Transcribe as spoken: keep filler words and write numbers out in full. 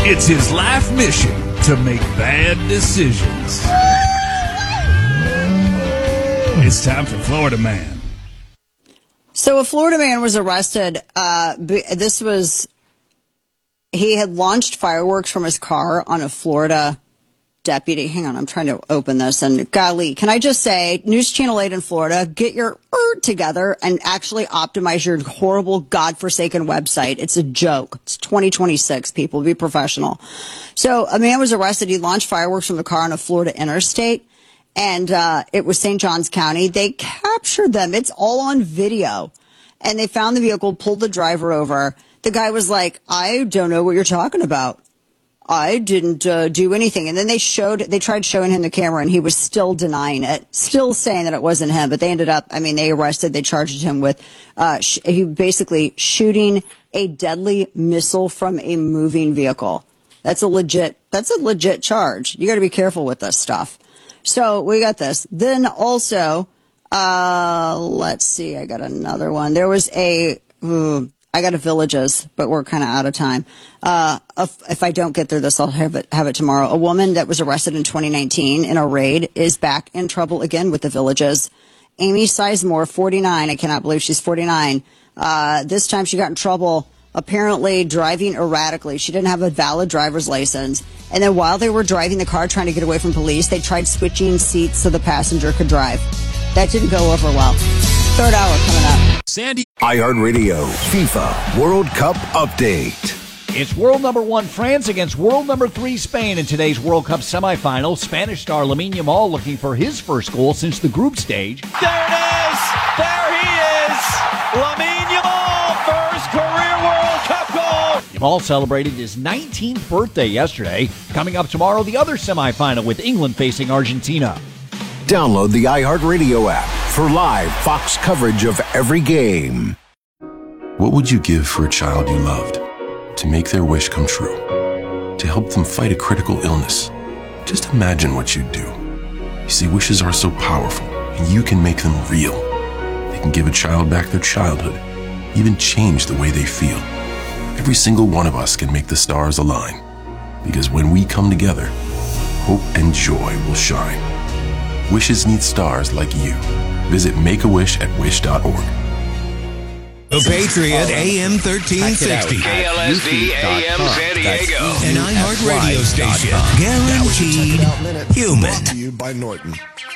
It's his life mission to make bad decisions. It's time for Florida Man. So a Florida man was arrested. Uh, this was, he had launched fireworks from his car on a Florida deputy. Hang on, I'm trying to open this. And golly, can I just say, News Channel eight in Florida, get your er together and actually optimize your horrible, godforsaken website. It's a joke. It's twenty twenty-six, people. Be professional. So a man was arrested. He launched fireworks from the car on a Florida interstate. And uh it was Saint Johns County. They captured them. It's all on video. And they found the vehicle, pulled the driver over. The guy was like, I don't know what you're talking about. I didn't uh, do anything. And then they showed, they tried showing him the camera, and he was still denying it, still saying that it wasn't him. But they ended up, I mean, they arrested, they charged him with, uh, sh- he basically shooting a deadly missile from a moving vehicle. That's a legit, that's a legit charge. You got to be careful with this stuff. So we got this. Then also, uh, let's see, I got another one. There was a, ooh, I got a Villages, but we're kind of out of time. Uh, if, if I don't get through this, I'll have it, have it tomorrow. A woman that was arrested in twenty nineteen in a raid is back in trouble again with the Villages. Amy Sizemore, forty-nine. I cannot believe she's forty-nine. Uh, this time she got in trouble, apparently driving erratically. She didn't have a valid driver's license. And then while they were driving the car trying to get away from police, they tried switching seats so the passenger could drive. That didn't go over well. Third hour coming up. Sandy. iHeartRadio FIFA World Cup update. It's world number one France against world number three Spain in today's World Cup semifinal. Spanish star Lamine Yamal looking for his first goal since the group stage. There it is! There he is! Lamine Yamal, first career World Cup goal! Yamal celebrated his nineteenth birthday yesterday. Coming up tomorrow, the other semifinal with England facing Argentina. Download the iHeartRadio app for live Fox coverage of every game. What would you give for a child you loved? To make their wish come true? To help them fight a critical illness? Just imagine what you'd do. You see, wishes are so powerful, and you can make them real. They can give a child back their childhood, even change the way they feel. Every single one of us can make the stars align. Because when we come together, hope and joy will shine. Wishes need stars like you. Visit Make A Wish at wish dot org. The Patriot A M thirteen sixty. K L S D A M San Diego. An iHeart radio station. Guaranteed human. Brought to you by Norton.